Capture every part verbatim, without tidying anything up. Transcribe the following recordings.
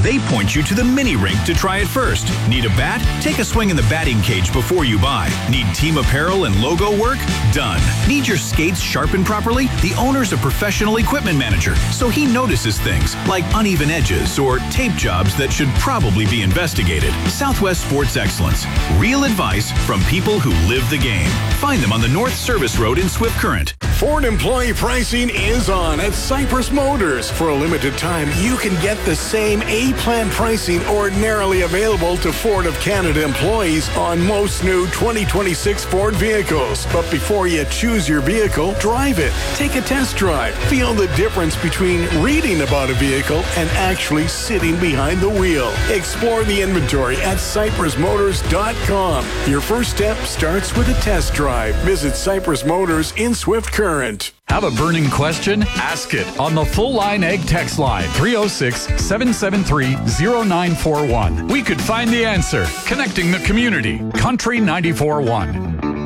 They point you to the mini rink to try it first. Need a bat? Take a swing in the batting cage before you buy. Need team apparel and logo work? Done. Need your skates sharpened properly? The owner's a professional equipment manager, so he notices things like uneven edges or tape jobs that should probably be investigated. Southwest Sports Excellence. Real advice from people who live the game. Find them on the North Service Road in Swift Current. Ford employee pricing is on at Cypress Motors. For a limited time, you can get the same A-plan pricing ordinarily available to Ford of Canada employees on most new twenty twenty-six Ford vehicles. But before you choose your vehicle, drive it. Take a test drive. Feel the difference between reading about a vehicle and actually sitting behind the wheel. Explore the inventory at cypress motors dot com. Your first step starts with a test drive. Visit Cypress Motors in Swift Current. Have a burning question? Ask it on the Full Line Egg text line three oh six, seven seven three, oh nine four one. We could find the answer. Connecting the community. Country ninety-four point one.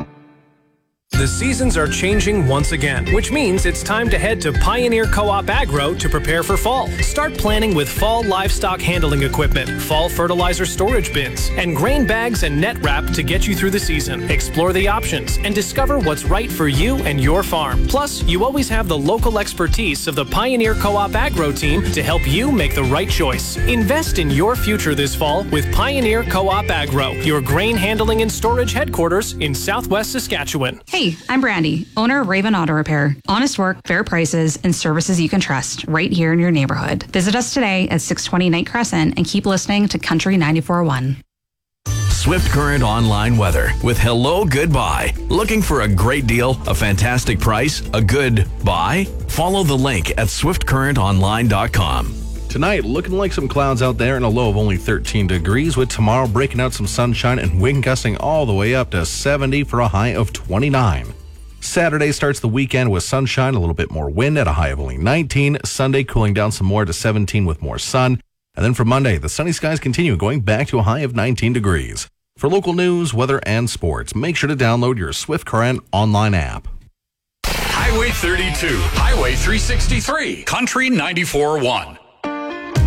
The seasons are changing once again, which means it's time to head to Pioneer Co-op Agro to prepare for fall. Start planning with fall livestock handling equipment, fall fertilizer storage bins, and grain bags and net wrap to get you through the season. Explore the options and discover what's right for you and your farm. Plus, you always have the local expertise of the Pioneer Co-op Agro team to help you make the right choice. Invest in your future this fall with Pioneer Co-op Agro, your grain handling and storage headquarters in Southwest Saskatchewan. Hey, I'm Brandy, owner of Raven Auto Repair. Honest work, fair prices, and services you can trust right here in your neighborhood. Visit us today at six twenty Knight Crescent and keep listening to Country ninety-four point one. Swift Current online weather with Hello Goodbye. Looking for a great deal, a fantastic price, a good buy? Follow the link at swift current online dot com. Tonight, looking like some clouds out there and a low of only thirteen degrees, with tomorrow breaking out some sunshine and wind gusting all the way up to seventy for a high of twenty-nine. Saturday starts the weekend with sunshine, a little bit more wind at a high of only nineteen. Sunday cooling down some more to seventeen with more sun. And then for Monday, the sunny skies continue, going back to a high of nineteen degrees. For local news, weather, and sports, make sure to download your Swift Current online app. Highway thirty-two, Highway three sixty-three, Country ninety-four point one.